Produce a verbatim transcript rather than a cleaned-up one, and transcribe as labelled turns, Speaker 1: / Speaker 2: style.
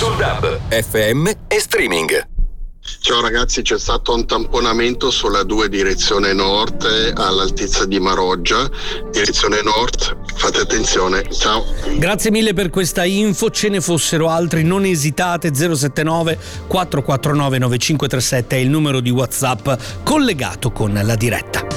Speaker 1: sul D A B, F M e streaming.
Speaker 2: Ciao ragazzi, c'è stato un tamponamento sulla due direzione nord all'altezza di Maroggia, direzione nord, fate attenzione, ciao.
Speaker 3: Grazie mille per questa info, ce ne fossero altri non esitate. Zero sette nove quattro quattro nove nove cinque tre sette è il numero di WhatsApp collegato con la diretta.